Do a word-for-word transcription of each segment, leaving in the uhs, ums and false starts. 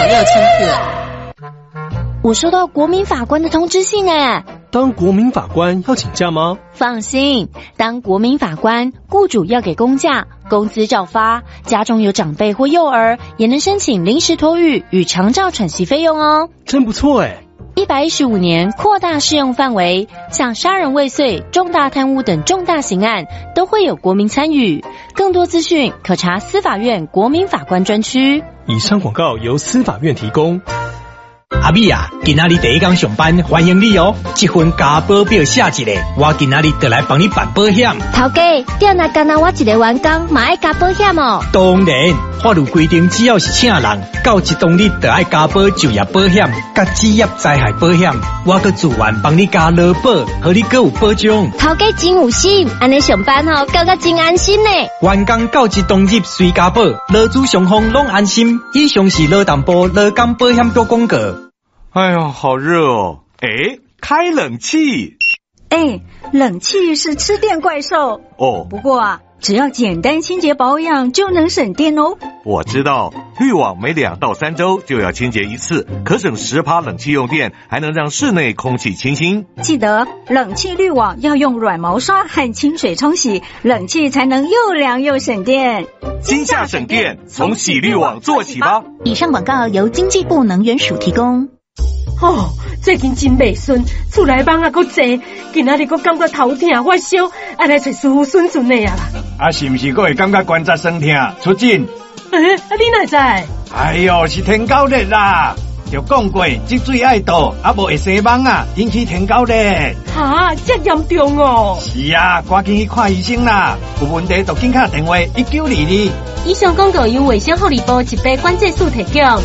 六千次。 我收到国民法官的通知信诶。 当国民法官要请假吗？ 放心，当国民法官，雇主要给公假，工资照发，家中有长辈或幼儿，也能申请临时托育与长照喘息费用哦。 真不错诶。 一百一十五年扩大适用范围，像杀人未遂、重大贪污等重大刑案都会有国民参与。更多资讯可查司法院国民法官专区。 以上广告由司法院提供。 阿美啊，今仔日第一天上班，欢迎你哦！这份加保表写一个，我今仔日就来帮你办保险。 头家，点那干那我一个员工嘛爱加保险哦。 当然，法律规定，只要是请人，到一当日就爱加保就业保险、甲职业灾害保险。我搁自愿帮你加劳保，和你搁有保障。 头家真有心，安尼上班吼，感觉真安心呢。 员工到一当日随加保，劳资双方拢安心。以上是劳动部劳工保险局广告。 哎呦，好热哦！哎，开冷气。 哎，冷气是吃电怪兽哦。 不过啊，只要简单清洁保养就能省电哦。 我知道，滤网每两到三周就要清洁一次，可省十趴冷气用电，还能让室内空气清新。 记得冷气滤网要用软毛刷和清水冲洗，冷气才能又凉又省电。 今夏省电，从洗滤网做起吧。 以上广告由经济部能源署提供。 哦，最近真袂顺，厝内蚊啊搁济，今仔日搁感觉头痛发烧，爱来找师傅顺顺的啊啦。 啊，是毋是搁会感觉关节酸痛？出诊。 诶、啊，你哪知？ 哎呦，是天狗热啦！就讲过，积水爱倒，啊无会生蚊啊，引起天狗热。 哈，这严重哦！ 是啊，赶紧去看医生啦！有问题就紧打电话一九二二。 以上广告由卫生福利部一百关节署提供。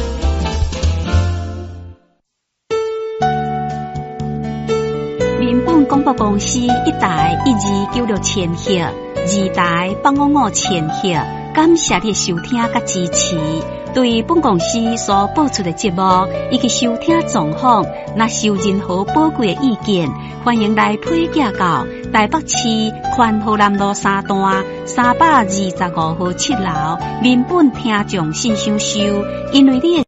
民本广播公司一台一二九六千赫，二台八五五千赫，感谢你的收听甲支持。对本公司所播出的节目以及收听状况，若是有任何宝贵的意见，欢迎来批寄到台北市宽和南路三段三百二十五号七楼民本听众信箱收，因为你的